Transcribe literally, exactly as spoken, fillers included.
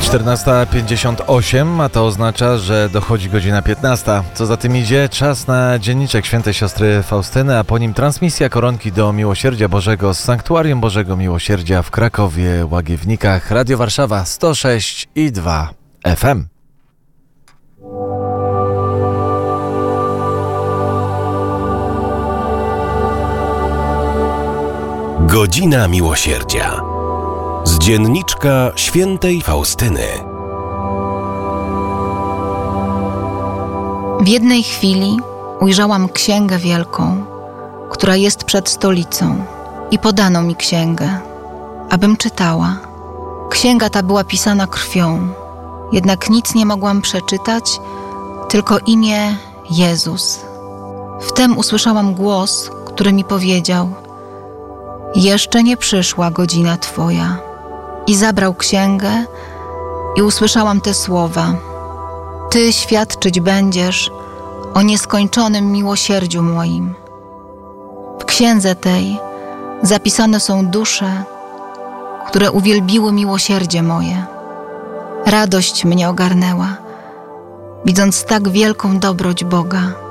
czternasta pięćdziesiąt osiem, a to oznacza, że dochodzi godzina piętnasta. Co za tym idzie? Czas na dzienniczek świętej siostry Faustyny, a po nim transmisja koronki do Miłosierdzia Bożego z Sanktuarium Bożego Miłosierdzia w Krakowie, Łagiewnikach. Radio Warszawa sto sześć i dwa F M. Godzina Miłosierdzia z dzienniczka świętej Faustyny. W jednej chwili ujrzałam księgę wielką, która jest przed stolicą, i podano mi księgę, abym czytała. Księga ta była pisana krwią, jednak nic nie mogłam przeczytać, tylko imię Jezus. Wtem usłyszałam głos, który mi powiedział: jeszcze nie przyszła godzina Twoja. I zabrał księgę i usłyszałam te słowa: Ty świadczyć będziesz o nieskończonym miłosierdziu moim. W księdze tej zapisane są dusze, które uwielbiły miłosierdzie moje. Radość mnie ogarnęła, widząc tak wielką dobroć Boga.